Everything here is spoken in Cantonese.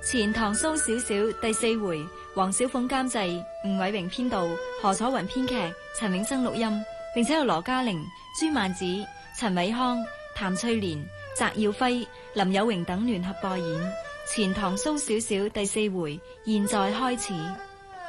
前唐蘇小小第4回，黃小鳳監製，吳偉榮編導，何楚雲編劇，陳永生錄音，並且有羅嘉玲、朱曼子、陳偉康、譚翠蓮、翟耀輝、林有榮等聯合播演。前唐蘇小小第4回，現在開始。